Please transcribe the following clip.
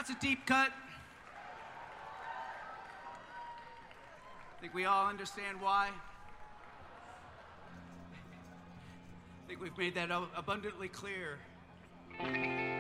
That's a deep cut. I think we all understand why. I think we've made that abundantly clear.